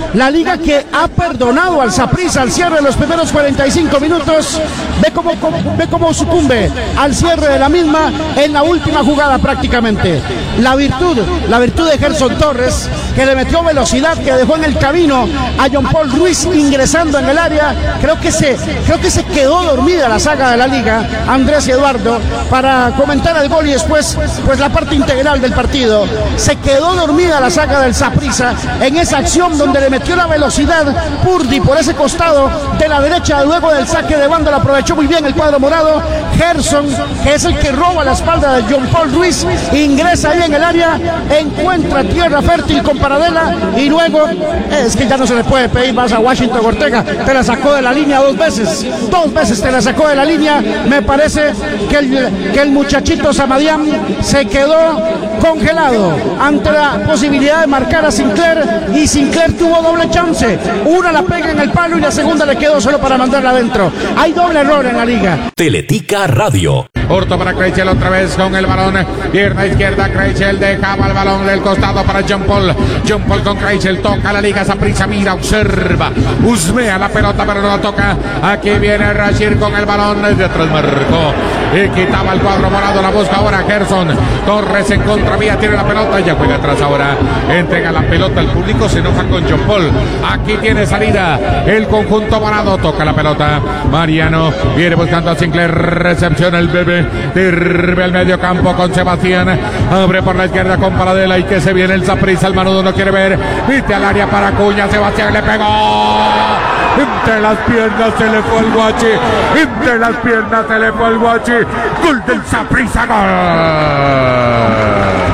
la liga que ha perdonado al Saprissa al cierre de los primeros 45 minutos. Ve cómo sucumbe al cierre de la misma en la última jugada prácticamente. La virtud de Gerson Torres, que le metió velocidad, que dejó en el camino a John Paul Ruiz ingresando en el área. Creo que se quedó dormida la saga de la liga, Andrés y Eduardo, para comentar el gol y después pues la parte integral del partido. Se quedó dormida la saga del Saprissa en esa acción donde le metió la velocidad Purdy por ese costado de la derecha, luego del saque de banda lo aprovechó muy bien el cuadro morado. Gerson, que es el que roba la espalda de John Paul Ruiz, ingresa ahí en el área, encuentra tierra fértil con Paradela y luego es que ya no se le puede pedir más a Washington Ortega. Te la sacó de la línea dos veces te la sacó de la línea. Me parece que el muchachito Samadian se quedó congelado ante la posibilidad de marcar a Sinclair, y Sinclair tuvo doble chance. Una la pega en el palo y la segunda le quedó solo para mandarla adentro. Hay doble error en la liga. Teletica Radio. Hurto para Krejciel otra vez con el balón. Pierna izquierda, Krejciel dejaba el balón del costado para John Paul. John Paul con Krejciel, toca la liga. Saprissa mira, observa, husmea la pelota pero no la toca. Aquí viene Rashir con el balón, desde atrás marcó y quitaba el cuadro morado. La busca ahora Gerson Torres en contravía, tiene la pelota, ya juega atrás ahora, entrega la pelota al público, se enoja con John Paul. Aquí tiene salida el conjunto morado, toca la pelota Mariano, viene buscando a Sinclair, recepciona el bebé, sirve al medio campo con Sebastián, abre por la izquierda con Paradela y que se viene el Saprissa, el Manudo no quiere ver, viste al área para Acuña, Sebastián le pegó, entre las piernas se le fue el Guachi, entre las piernas se le fue el Guachi, gol del Saprissa, gol.